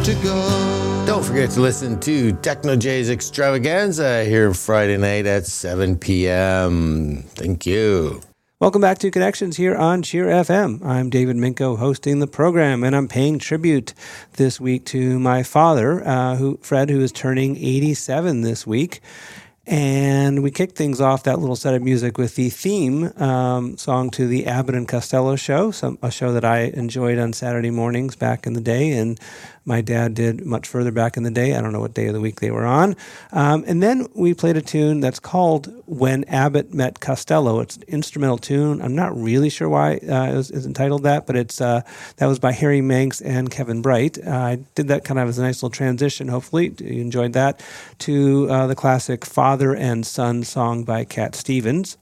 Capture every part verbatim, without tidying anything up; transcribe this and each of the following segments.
to go. Don't forget to listen to Techno J's Extravaganza here Friday night at seven p.m. Thank you. Welcome back to Connections here on Cheer F M. I'm David Minko hosting the program, and I'm paying tribute this week to my father, uh, who Fred, who is turning eighty-seven this week. And we kicked things off, that little set of music, with the theme um, song to the Abbott and Costello show, some, a show that I enjoyed on Saturday mornings back in the day, and my dad did much further back in the day. I don't know what day of the week they were on. Um, and then we played a tune that's called When Abbott Met Costello. It's an instrumental tune. I'm not really sure why uh, it was, it's entitled that, but it's uh, that was by Harry Manx and Kevin Bright. Uh, I did that kind of as a nice little transition, hopefully. You enjoyed that, to uh, the classic Father and Son song by Cat Stevens.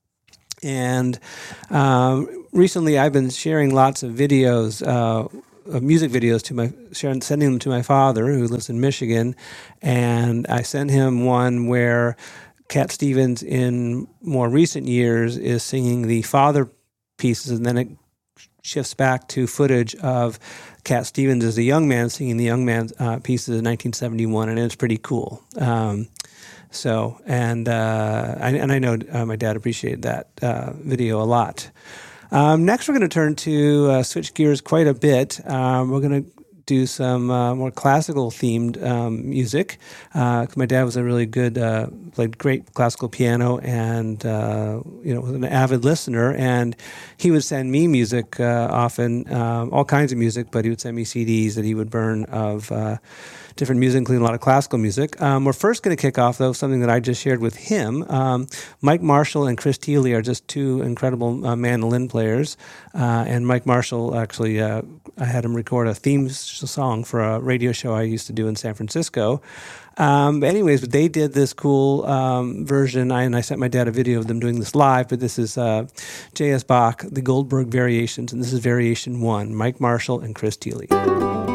And um, recently I've been sharing lots of videos, uh, of music videos to my, sharing, sending them to my father, who lives in Michigan, and I sent him one where Cat Stevens, in more recent years, is singing the father pieces, and then it shifts back to footage of Cat Stevens as a young man singing the young man's uh, pieces in nineteen seventy-one, and it's pretty cool. Um, so, and uh, I, and I know uh, my dad appreciated that uh, video a lot. Um, next, we're going to turn to uh, switch gears quite a bit. Um, we're going to do some uh, more classical themed um, music. Uh, my dad was a really good, uh, played great classical piano, and uh, you know, was an avid listener. And he would send me music uh, often, um, all kinds of music, but he would send me C Ds that he would burn of uh, different music, including a lot of classical music. Um, we're first going to kick off, though, something that I just shared with him. Um, Mike Marshall and Chris Thiele are just two incredible uh, mandolin players. Uh, and Mike Marshall, actually, uh, I had him record a theme song for a radio show I used to do in San Francisco. Um, but anyways, they did this cool um, version, I, and I sent my dad a video of them doing this live, but this is uh, J S Bach, the Goldberg Variations, and this is Variation one, Mike Marshall and Chris Thiele.